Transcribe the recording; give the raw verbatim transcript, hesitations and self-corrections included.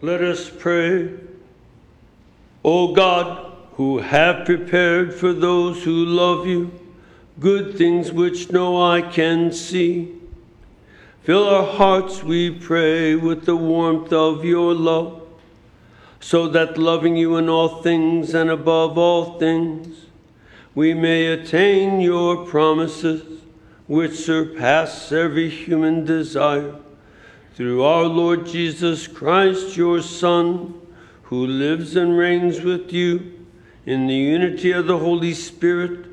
Let us pray. O God, who have prepared for those who love you good things which no eye can see, fill our hearts, we pray, with the warmth of your love, so that loving you in all things and above all things, we may attain your promises, which surpass every human desire. Through our Lord Jesus Christ, your Son, who lives and reigns with you in the unity of the Holy Spirit,